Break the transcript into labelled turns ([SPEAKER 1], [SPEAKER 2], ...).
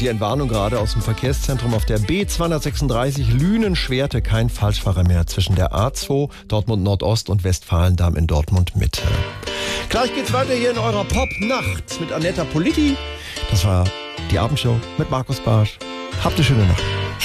[SPEAKER 1] Die Entwarnung gerade aus dem Verkehrszentrum auf der B236 Lünen-Schwerte. Kein Falschfahrer mehr zwischen der A2 Dortmund Nordost und Westfalendamm in Dortmund Mitte. Gleich geht's weiter hier in eurer Pop-Nacht mit Annetta Politi. Das war die Abendshow mit Markus Barsch. Habt eine schöne Nacht.